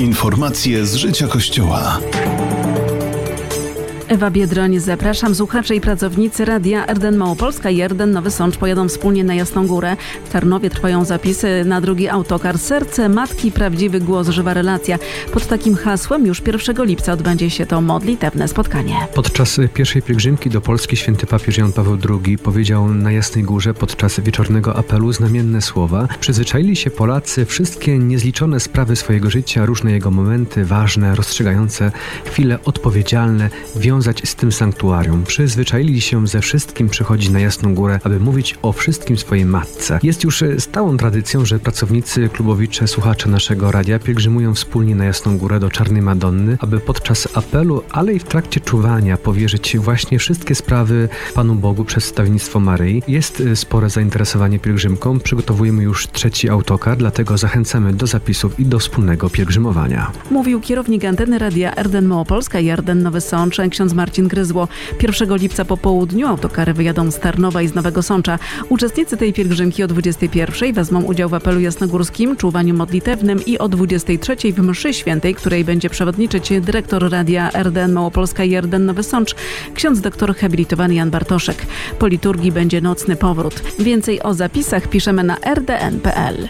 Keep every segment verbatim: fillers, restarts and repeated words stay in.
Informacje z życia Kościoła. Ewa Biedroń, zapraszam. Słuchacze i pracownicy Radia R D N Małopolska i R D N Nowy Sącz pojadą wspólnie na Jasną Górę. W Tarnowie trwają zapisy na drugi autokar Serce Matki, prawdziwy głos, żywa relacja. Pod takim hasłem już pierwszego lipca odbędzie się to modlitewne spotkanie. Podczas pierwszej pielgrzymki do Polski święty papież Jan Paweł drugi powiedział na Jasnej Górze podczas wieczornego apelu znamienne słowa. Przyzwyczaili się Polacy wszystkie niezliczone sprawy swojego życia, różne jego momenty, ważne, rozstrzygające, chwile odpowiedzialne, wiązać z tym sanktuarium. Przyzwyczaili się ze wszystkim przychodzić na Jasną Górę, aby mówić o wszystkim swojej matce. Jest już stałą tradycją, że pracownicy, klubowicze, słuchacze naszego radia pielgrzymują wspólnie na Jasną Górę do Czarnej Madonny, aby podczas apelu, ale i w trakcie czuwania powierzyć właśnie wszystkie sprawy Panu Bogu przez wstawiennictwo Maryi. Jest spore zainteresowanie pielgrzymką. Przygotowujemy już trzeci autokar, dlatego zachęcamy do zapisów i do wspólnego pielgrzymowania. Mówił kierownik anteny Radia R D N Małopolska i R D N Nowy Sącz, ksiądz Marcin Gryzło. pierwszego lipca po południu autokary wyjadą z Tarnowa i z Nowego Sącza. Uczestnicy tej pielgrzymki o dwudziestej pierwszej wezmą udział w apelu jasnogórskim, czuwaniu modlitewnym i o dwudziestej trzeciej w mszy świętej, której będzie przewodniczyć dyrektor Radia R D N Małopolska i R D N Nowy Sącz, ksiądz doktor habilitowany Jan Bartoszek. Po liturgii będzie nocny powrót. Więcej o zapisach piszemy na r d n kropka p l.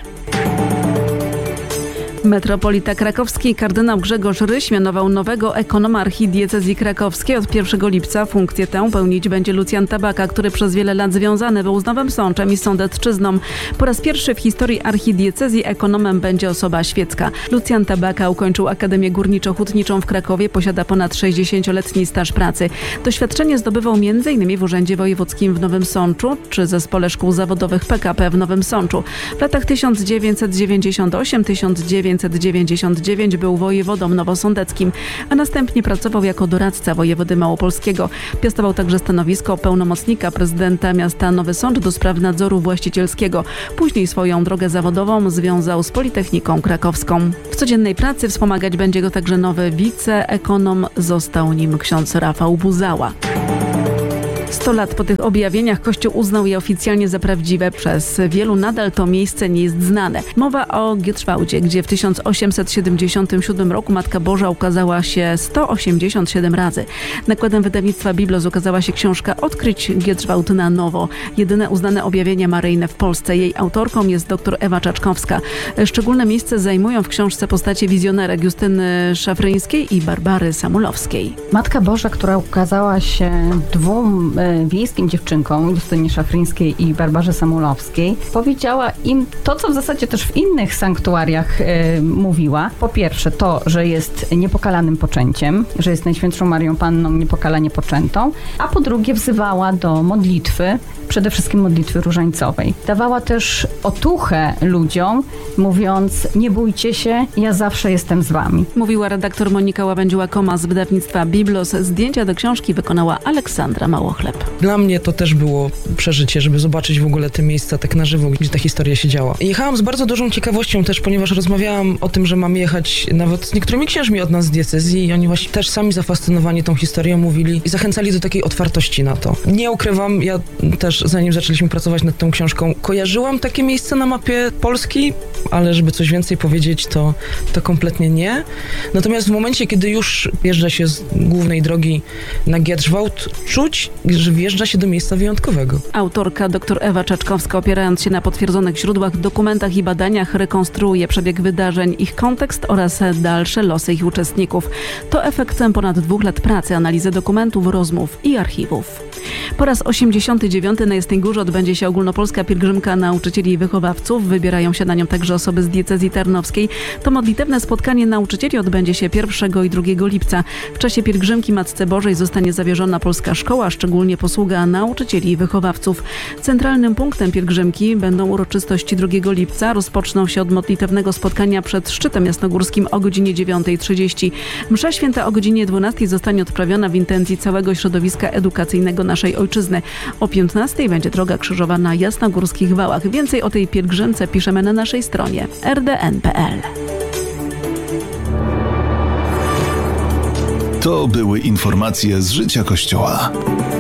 Metropolita krakowski kardynał Grzegorz Ryś mianował nowego ekonoma archidiecezji krakowskiej. Od pierwszego lipca funkcję tę pełnić będzie Lucjan Tabaka, który przez wiele lat związany był z Nowym Sączem i Sądecczyzną. Po raz pierwszy w historii archidiecezji ekonomem będzie osoba świecka. Lucjan Tabaka ukończył Akademię Górniczo-Hutniczą w Krakowie, posiada ponad sześćdziesięcioletni staż pracy. Doświadczenie zdobywał między innymi w Urzędzie Wojewódzkim w Nowym Sączu czy Zespole Szkół Zawodowych P K P w Nowym Sączu. W latach tysiąc dziewięćset dziewięćdziesiąt osiem do tysiąc dziewięćset dziewięćdziesiąt dziewięć był wojewodą nowosądeckim, a następnie pracował jako doradca wojewody małopolskiego. Piastował także stanowisko pełnomocnika prezydenta miasta Nowy Sącz do spraw nadzoru właścicielskiego. Później swoją drogę zawodową związał z Politechniką Krakowską. W codziennej pracy wspomagać będzie go także nowy wiceekonom. Został nim ksiądz Rafał Buzała. Sto lat po tych objawieniach Kościół uznał je oficjalnie za prawdziwe. Przez wielu nadal to miejsce nie jest znane. Mowa o Gierczwałdzie, gdzie w tysiąc osiemset siedemdziesiątym siódmym roku Matka Boża ukazała się sto osiemdziesiąt siedem razy. Nakładem wydawnictwa Biblos ukazała się książka Odkryć Gierczwałd na nowo. Jedyne uznane objawienia maryjne w Polsce. Jej autorką jest dr Ewa Czaczkowska. Szczególne miejsce zajmują w książce postacie wizjonerek Justyny Szafryńskiej i Barbary Samulowskiej. Matka Boża, która ukazała się dwóm wiejskim dziewczynkom, Justynie Szafryńskiej i Barbarze Samulowskiej, powiedziała im to, co w zasadzie też w innych sanktuariach e, mówiła. Po pierwsze to, że jest niepokalanym poczęciem, że jest Najświętszą Marią Panną niepokalanie poczętą, a po drugie wzywała do modlitwy, przede wszystkim modlitwy różańcowej. Dawała też otuchę ludziom, mówiąc: nie bójcie się, ja zawsze jestem z wami. Mówiła redaktor Monika Łabędziła-Koma z wydawnictwa Biblos. Zdjęcia do książki wykonała Aleksandra Małochleb. Dla mnie to też było przeżycie, żeby zobaczyć w ogóle te miejsca tak na żywo, gdzie ta historia się działa. Jechałam z bardzo dużą ciekawością też, ponieważ rozmawiałam o tym, że mam jechać nawet z niektórymi księżmi od nas z diecezji i oni właśnie też sami zafascynowani tą historią mówili i zachęcali do takiej otwartości na to. Nie ukrywam, ja też zanim zaczęliśmy pracować nad tą książką, kojarzyłam takie miejsce na mapie Polski, ale żeby coś więcej powiedzieć, to, to kompletnie nie. Natomiast w momencie, kiedy już wjeżdża się z głównej drogi na Gierczwałd, czuć, że wjeżdża się do miejsca wyjątkowego. Autorka dr Ewa Czaczkowska, opierając się na potwierdzonych źródłach, dokumentach i badaniach, rekonstruuje przebieg wydarzeń, ich kontekst oraz dalsze losy ich uczestników. To efektem ponad dwóch lat pracy, analizy dokumentów, rozmów i archiwów. Po raz osiemdziesiąty dziewiąty na Jasnej Górze odbędzie się ogólnopolska pielgrzymka nauczycieli i wychowawców. Wybierają się na nią także osoby z diecezji tarnowskiej. To modlitewne spotkanie nauczycieli odbędzie się pierwszego i drugiego lipca. W czasie pielgrzymki Matce Bożej zostanie zawierzona polska szkoła, szczególnie posługa nauczycieli i wychowawców. Centralnym punktem pielgrzymki będą uroczystości drugiego lipca. Rozpoczną się od modlitewnego spotkania przed szczytem jasnogórskim o godzinie dziewiątej trzydzieści. Msza święta o godzinie dwunastej zostanie odprawiona w intencji całego środowiska edukacyjnego naszej ojczyzny. O piętnastej będzie droga krzyżowa na jasnogórskich wałach. Więcej o tej pielgrzymce piszemy na naszej stronie r d n kropka p l. To były informacje z życia Kościoła.